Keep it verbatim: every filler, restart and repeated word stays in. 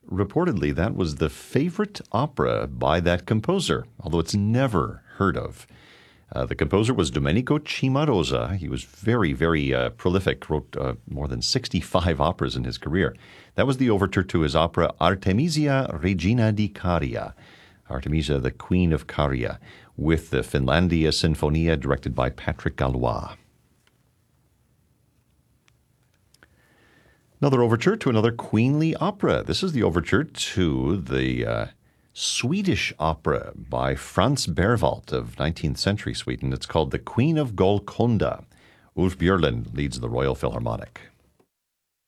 reportedly that was the favorite opera by that composer, although it's never heard of. Uh, the composer was Domenico Cimarosa. He was very, very uh, prolific, wrote uh, more than sixty-five operas in his career. That was the overture to his opera Artemisia Regina di Caria, Artemisia, the Queen of Caria, with the Finlandia Sinfonia directed by Patrick Gallois. Another overture to another queenly opera. This is the overture to the uh, Swedish opera by Franz Berwald of nineteenth century Sweden. It's called The Queen of Golconda. Ulf Björlund leads the Royal Philharmonic.